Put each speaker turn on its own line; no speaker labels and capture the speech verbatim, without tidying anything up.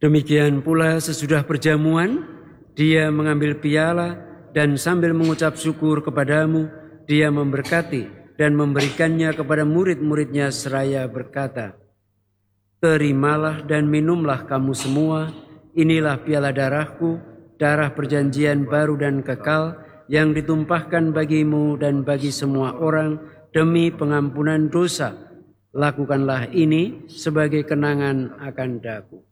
Demikian pula sesudah perjamuan, dia mengambil piala dan sambil mengucap syukur kepadamu, dia memberkati dan memberikannya kepada murid-muridnya seraya berkata, "Terimalah dan minumlah kamu semua, inilah piala darahku, darah perjanjian baru dan kekal yang ditumpahkan bagimu dan bagi semua orang demi pengampunan dosa. Lakukanlah ini sebagai kenangan akan daku."